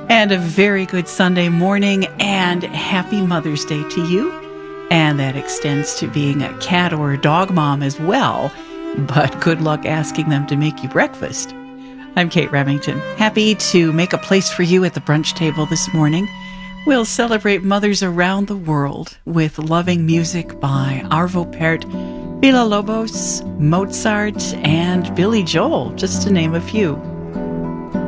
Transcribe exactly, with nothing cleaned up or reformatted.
And a very good Sunday morning and happy Mother's Day to you. And that extends to being a cat or a dog mom as well. But good luck asking them to make you breakfast. I'm Kate Remington, happy to make a place for you at the brunch table this morning. We'll celebrate mothers around the world with loving music by Arvo Pärt, Villalobos, Mozart, and Billy Joel, just to name a few.